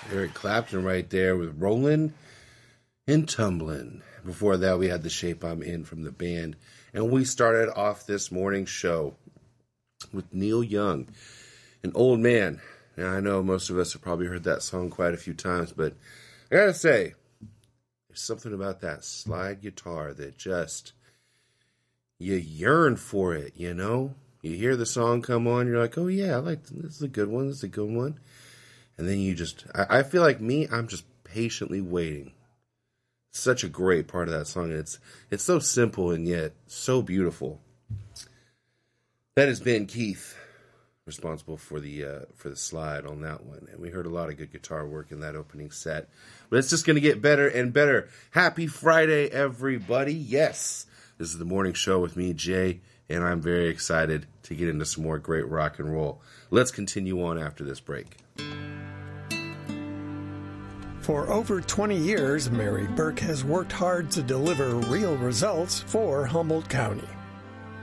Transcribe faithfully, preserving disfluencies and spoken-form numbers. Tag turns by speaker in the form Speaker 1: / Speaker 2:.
Speaker 1: Eric Clapton right there with Rollin' and Tumblin'. Before that, we had The Shape I'm In from the band. And we started off this morning's show with Neil Young, an old man. Now, I know most of us have probably heard that song quite a few times, but I gotta say, there's something about that slide guitar that just, you yearn for it, you know? You hear the song come on, you're like, oh yeah, I like this. This is a good one, this is a good one. And then you just, I, I feel like me, I'm just patiently waiting. Such a great part of that song. And it's it's so simple and yet so beautiful. That has been Keith, responsible for the uh, for the slide on that one. And we heard a lot of good guitar work in that opening set. But it's just going to get better and better. Happy Friday, everybody. Yes, this is the morning show with me, Jay, and I'm very excited to get into some more great rock and roll. Let's continue on after this break.
Speaker 2: For over twenty years, Mary Burke has worked hard to deliver real results for Humboldt County.